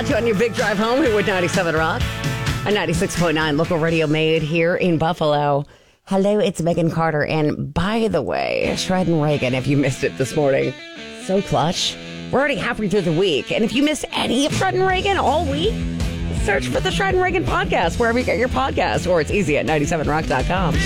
got you on your big drive home here with 97 Rock. A 96.9 local radio made here in Buffalo. Hello, it's Megan Carter. And by the way, Shred and Reagan, if you missed it this morning, so clutch. We're already halfway through the week. And if you missed any of Shred and Reagan all week, search for the Shred and Reagan podcast wherever you get your podcast. Or it's easy at 97rock.com.